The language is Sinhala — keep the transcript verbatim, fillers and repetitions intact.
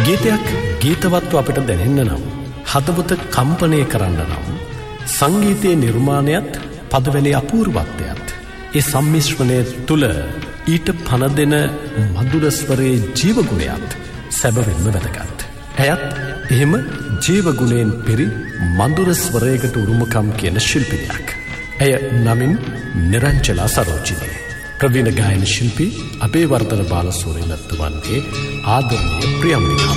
ගීතයක් ගීතවත්ව අපිට දැනෙන්න නම්, හදවත කම්පණය කරන්න නම්, සංගීතයේ නිර්මාණයත් පදවැලේ අපූර්වත්වයත් ඒ සම්මිශ්‍රණය තුළ ඊට පණ දෙන මధుර ස්වරයේ ජීවගුණයත් සැබවින්ම වැදගත්. ඇයත් එහෙම ජීවගුණයෙන් පිරි මధుර ස්වරයකට උරුමකම් කියන ශිල්පිනියක්. ඇය නමින් නිරංජලා සරෝජිනී. ප්‍රවීණ ගායන ශිල්පී අබේවර්ධන බාලසූරියලත්තුවන්ගේ ආදරණීය ප්‍රියම්බිකා.